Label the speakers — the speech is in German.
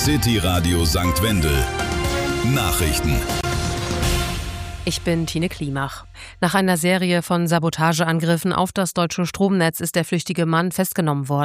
Speaker 1: City Radio St. Wendel. Nachrichten.
Speaker 2: Ich bin Tine Klimach. Nach einer Serie von Sabotageangriffen auf das deutsche Stromnetz ist der flüchtige Mann festgenommen worden.